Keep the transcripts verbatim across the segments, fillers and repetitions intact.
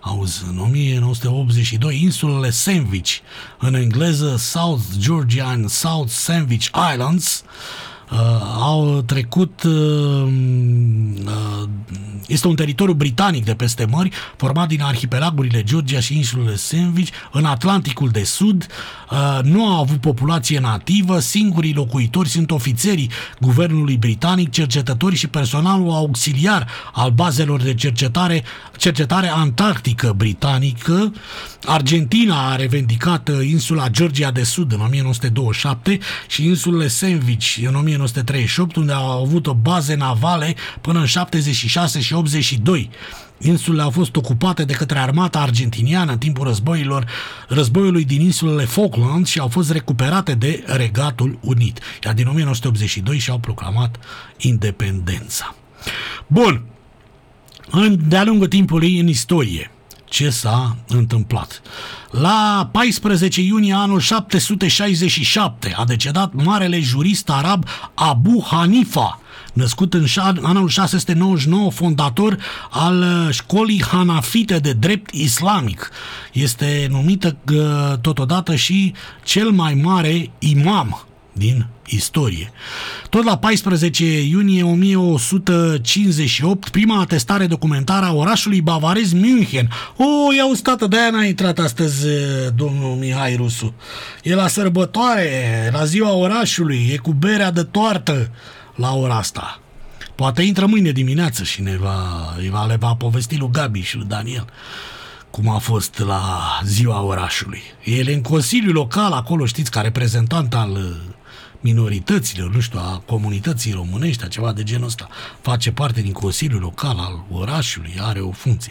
Auzi, în o mie nouă sute optzeci și doi, insulele Sandwich, în engleză South Georgia and South Sandwich Islands, Uh, au trecut uh, uh, este un teritoriu britanic de peste mări format din arhipelagurile Georgia și insulele Sandwich în Atlanticul de Sud. Uh, nu au avut populație nativă, singurii locuitori sunt ofițerii guvernului britanic, cercetători și personalul auxiliar al bazelor de cercetare, cercetare antarctică britanică. Argentina a revendicat insula Georgia de Sud în o mie nouă sute douăzeci și șapte și insulele Sandwich în o mie nouă sute treizeci și opt, unde au avut o baze navale până în șaptezeci și șase și optzeci și doi. Insulele au fost ocupate de către armata argentiniană în timpul războiilor, războiului din insulele Falkland și au fost recuperate de Regatul Unit. Iar din o mie nouă sute optzeci și doi și-au proclamat independența. Bun. De-a lungul timpului în istorie, ce s-a întâmplat? La paisprezece iunie anul șapte sute șaizeci și șapte a decedat marele jurist arab Abu Hanifa, născut în anul șase sute nouăzeci și nouă, fondator al școlii hanafite de drept islamic. Este numită totodată și cel mai mare imam din istorie. Tot la paisprezece iunie o mie o sută cincizeci și opt, prima atestare documentară a orașului bavarez München. O, ia uzi, tată, de-aia n-a intrat astăzi domnul Mihai Rusu. E la sărbătoare, la ziua orașului, e cu berea de toartă la ora asta. Poate intră mâine dimineață și ne va, va, le va povesti lui Gabi și lui Daniel cum a fost la ziua orașului. El e în Consiliul Local acolo, știți, ca reprezentant al minorităților, nu știu, a comunității românești, a ceva de genul ăsta. Face parte din Consiliul Local al orașului, are o funcție.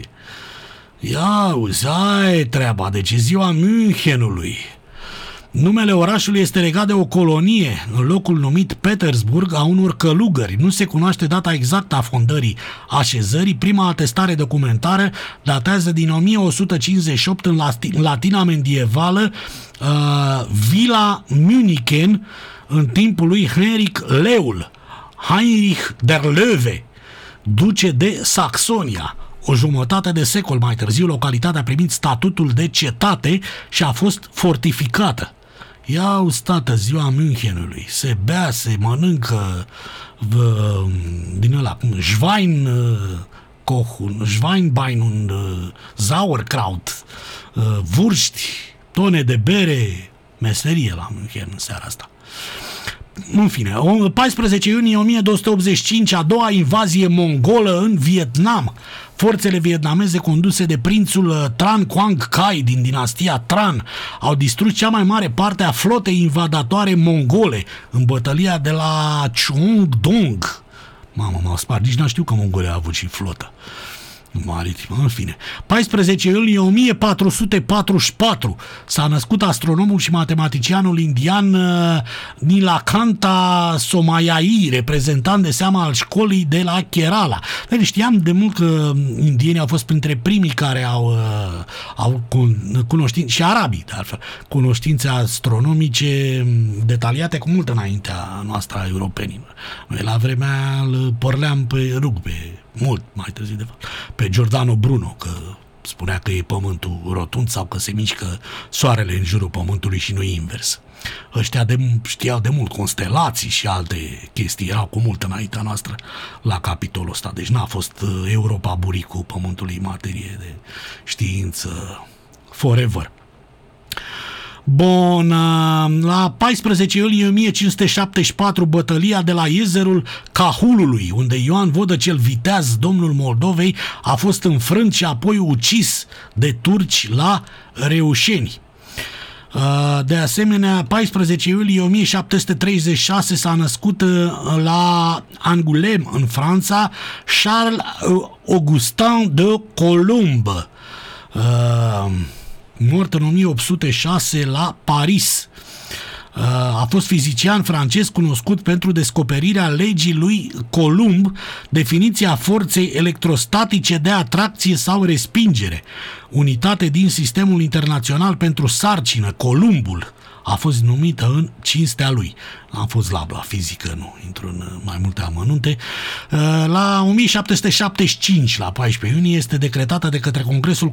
Ia uzi, aia e treaba, deci e ziua Münchenului. Numele orașului este legat de o colonie, în locul numit Petersburg, a unor călugări. Nu se cunoaște data exactă a fondării așezării. Prima atestare documentară datează din o mie o sută cincizeci și opt în latina medievală, uh, Villa München, în timpul lui Heinrich Leul, Heinrich der Löwe, duce de Saxonia. O jumătate de secol mai târziu, localitatea a primit statutul de cetate și a fost fortificată. Ia uzi, tată, ziua Münchenului. Se bea, se mănâncă vă, din ăla, Schwein, Kochun, Schweinbein und Sauerkraut, vurști, tone de bere, meserie la München în seara asta. În fine, paisprezece iunie o mie două sute optzeci și cinci, a doua invazie mongolă în Vietnam. Forțele vietnameze conduse de prințul Tran Quang Khai din dinastia Tran au distrus cea mai mare parte a flotei invadatoare mongole în bătălia de la Chuong Dong. Mamă, m-au spart, nici n-am știut că Mongolia a avut și flotă maritimă, în fine. paisprezece iulie o mie patru sute patruzeci și patru s-a născut astronomul și matematicianul indian uh, Nilakanta Somayai, reprezentant de seama al școlii de la Kerala. Deci știam de mult că indienii au fost printre primii care au, uh, au cunoștințe, și arabii de altfel, cunoștințe astronomice detaliate cu mult înaintea noastră a europenilor. Noi la vremea îl porleam pe rug, pe mult mai târziu de fapt, pe Giordano Bruno, că spunea că e pământul rotund sau că se mișcă soarele în jurul pământului și nu invers. Ăștia de, știau de mult constelații și alte chestii, erau cu mult înaintea noastră la capitolul ăsta. Deci n-a fost Europa buricul pământului în materie de știință forever. Bun, la paisprezece iulie o mie cinci sute șaptezeci și patru, bătălia de la Iezerul Cahulului, unde Ioan Vodă cel Viteaz, domnul Moldovei, a fost înfrânt și apoi ucis de turci la Reușeni. De asemenea, paisprezece iulie o mie șapte sute treizeci și șase s-a născut la Angoulême, în Franța, Charles Augustin de Colomb, mort în o mie opt sute șase la Paris. A fost fizician francez cunoscut pentru descoperirea legii lui Coulomb, definiția forței electrostatice de atracție sau respingere, unitate din sistemul internațional pentru sarcină, Columbul. A fost numită în cinstea lui. Am fost la la fizică, nu intru în mai multe amănunte. La o mie șapte sute șaptezeci și cinci, la paisprezece iunie, este decretată de către Congresul